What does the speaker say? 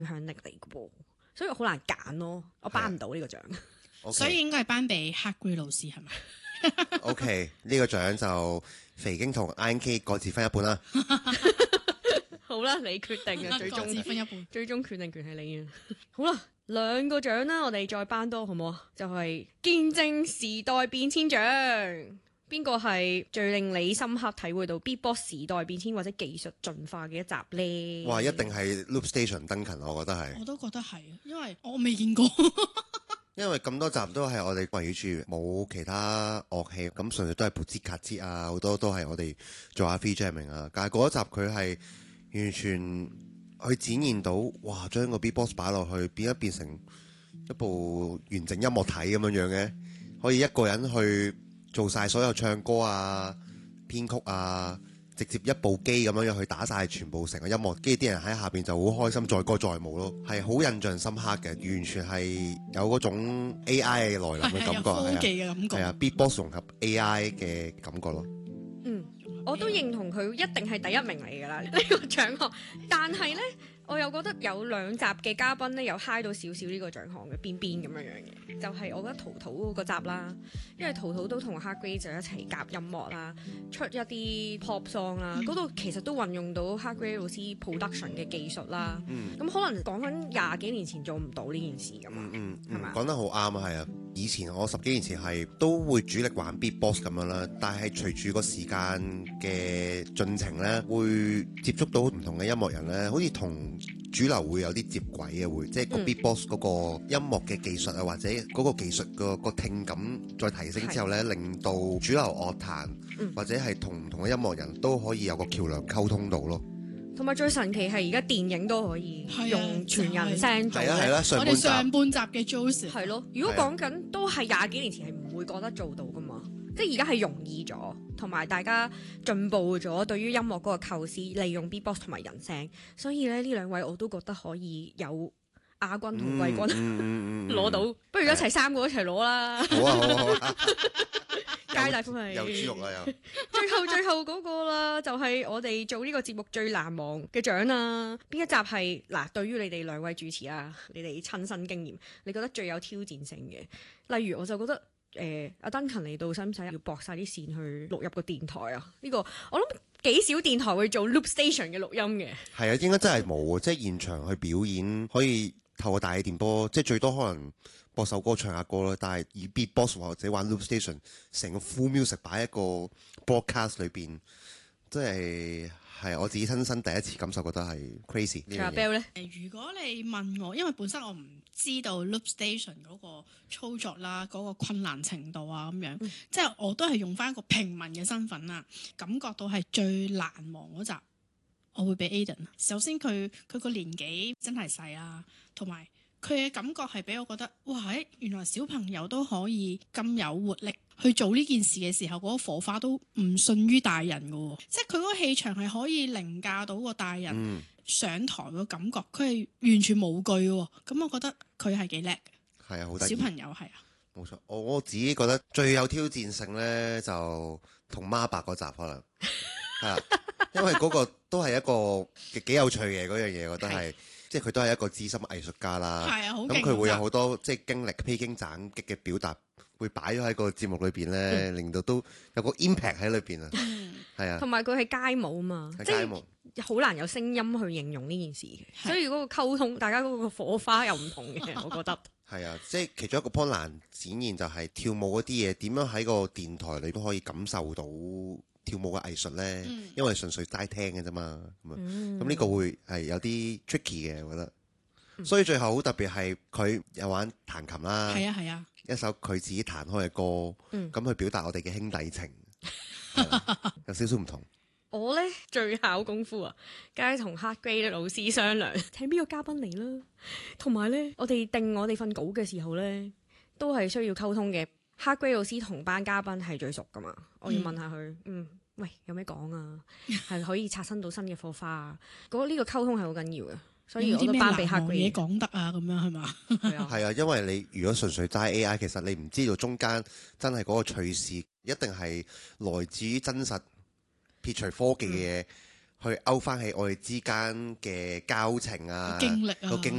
影響力嚟嘅噃，所以好難揀咯，我頒唔到呢個獎。 Okay. 所以應該係頒俾 Hardgrade 老師係咪？ OK， 呢個獎就肥京同 INK 各自分一半啦。 好啦，你決定啊，最各自終分一半。 最終決定權係你啊。好啦，2個獎啦，我哋再頒多好唔好啊？就係見證時代變遷獎。邊個係最令你深刻體會到 Beatbox 時代變遷或者技術進化嘅一集呢？ 哇，一定係 Loop Station Duncan，我覺得係。 我都覺得係，因為我未見過。 因為咁多集都係我哋圍繞住冇其他樂器，咁純粹都係撥支卡支啊，好多都係我哋做下 free jamming 啊。但係嗰一集佢係完全去展現到，哇！將個 beatbox 擺落去，變成一部完整音樂體咁樣嘅，可以一個人去做晒所有唱歌啊、編曲啊，直接一部機咁樣去打晒全部成個音樂，跟住啲人喺下邊就好開心載歌載舞咯，係好印象深刻嘅，完全係有嗰種 AI 嘅來臨嘅感覺， 科技嘅感覺， 係啊 beatbox 融合 AI 嘅感覺咯。 我都認同佢一定係第一名嚟㗎啦，呢個獎項。但係呢，我又覺得有2集嘅嘉賓呢，有 high 到少少呢個獎項嘅邊咁樣嘅，就係我覺得陶陶嗰個集啦，因為陶陶都同 Hardgrade 就一齊夾音樂啦，出一啲 pop song 啦，嗰度其實都運用到 Hardgrade 老師 production 嘅技術啦。咁可能講緊20幾年前做唔到呢件事㗎嘛，係嘛？ 講得好啱啊，係啊！以前我10幾年前係都會主力玩 beatbox 咁樣啦，但係隨住個時間嘅進程咧，會接觸到唔同嘅音樂人咧，好似同主流會有啲接軌嘅，會即係個 beatbox 嗰個音樂嘅技術啊，或者嗰個技術個聽感再提升之後咧，令到主流樂壇或者係同唔同嘅音樂人都可以有個橋梁溝通到咯。 同埋最神奇係而家電影都可以用全人聲做。 係啦， 我哋上半集嘅 Joseph 係咯，如果講緊都係20幾年前係唔會覺得做到噶嘛，即係而家係容易咗，同埋大家進步咗對於音樂嗰個構思，利用 beatbox 同埋人聲，所以咧呢2位我都覺得可以有亞軍同季軍攞到，不如一齊3個一齊攞啦！ 好啊好啊好啊！ 皆大歡喜， 有豬肉啦又。 最後嗰個啦，就係我哋做呢個節目最難忘嘅獎啦。邊一集係嗱？對於你哋2位主持啊，你哋親身經驗，你覺得最有挑戰性嘅？例如我就覺得阿 Duncan 嚟到使唔使要駁晒啲線去錄入個電台啊？呢個我諗幾少電台會做 Loop Station 嘅錄音嘅。 係啊，應該真係冇喎，即係現場去表演可以透過大氣電波，即係最多可能播首歌唱下歌啦。但係以 beatbox 或者玩 Loop Station 成個 full music 擺喺一個 broadcast 裏邊，即係我自己親身第一次感受，覺得係 crazy 呢樣嘢。 Bell 咧， 如果你問我，因為本身我唔知道 Loop Station 嗰個操作啦，嗰個困難程度啊咁樣，即係我都係用翻一個平民嘅身份啦，感覺到係最難忘嗰集，我會俾 Aiden。首先佢個年紀真係細啦，同埋佢嘅感覺係俾我覺得，哇！原來小朋友都可以咁有活力去做呢件事嘅時候，嗰個火花都唔遜於大人㗎喎，即係佢嗰個氣場係可以凌駕到個大人上台嘅感覺，佢係完全無懼喎。咁我覺得佢係幾叻嘅。 係啊，好得意。 小朋友係啊， 冇錯。我自己覺得最有挑戰性咧，就同孖伯嗰集可能係啊，因為嗰個都係一個幾有趣嘅嗰樣嘢，我覺得係。即係佢都係一個資深藝術家啦，咁佢會有好多即係經歷披荊斬棘嘅表達，會擺咗喺個節目裏邊咧，令到都有個 impact 喺裏邊啊。係啊， 同埋佢係街舞嘛， 即係好難有聲音去形容呢件事嘅，所以嗰個溝通，大家嗰個火花又唔同嘅，我覺得。 係啊，即係其中一個 point 難展現就係跳舞嗰啲嘢點樣喺個電台裏都可以感受到跳舞嘅藝術咧，因為純粹齋聽嘅啫嘛，咁呢個會係有啲 tricky 嘅，我覺得。所以最後好特別係佢有玩彈琴啦， 係啊， 一首佢自己彈開嘅歌，咁去表達我哋嘅兄弟情，有少少唔同。 我咧最考功夫啊，梗係同 Hardgrade 老師商量請邊個嘉賓嚟啦，同埋咧我哋定我哋份稿嘅時候咧，都係需要溝通嘅。Hardgrade 老師同班嘉賓係最熟噶嘛，我要問下佢，喂，有咩講啊？係可以刷新到新嘅火花啊！呢個溝通係好緊要嘅，所以我都頒俾 Hardgrade 嘢講得啊，咁樣係嘛？ 係啊，因為你如果純粹齋 AI，其實你唔知道中間真係嗰個趣事，一定係來自於真實撇除科技嘅嘢去勾翻起我哋之間嘅交情啊、 經歷啊個經